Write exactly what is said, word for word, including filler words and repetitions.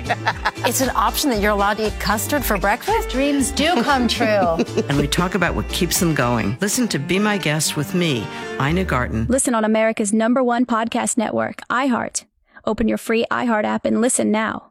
It's an option that you're allowed to eat custard for breakfast? Dreams do come true. And we talk about what keeps them going. Listen to Be My Guest with me, Ina Garten. Listen on America's number one podcast network, iHeart. Open your free iHeart app and listen now.